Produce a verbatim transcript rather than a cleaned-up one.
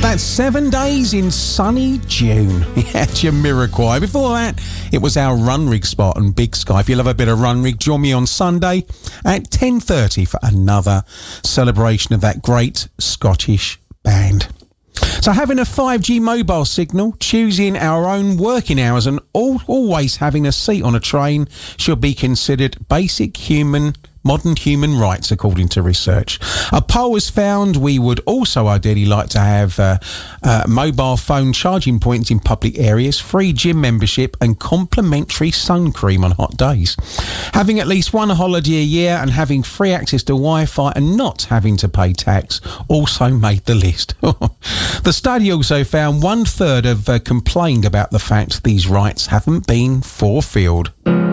That's Seven Days in Sunny June. Yeah, Jamiroquai. Before that, it was our Run Rig spot on Big Sky. If you love a bit of Run Rig, join me on Sunday at ten thirty for another celebration of that great Scottish band. So having a five G mobile signal, choosing our own working hours and all, always having a seat on a train should be considered basic human modern human rights, according to research. A poll has found we would also ideally like to have uh, uh, mobile phone charging points in public areas, free gym membership and complimentary sun cream on hot days. Having at least one holiday a year and having free access to Wi-Fi and not having to pay tax also made the list. The study also found one third have uh, complained about the fact these rights haven't been fulfilled.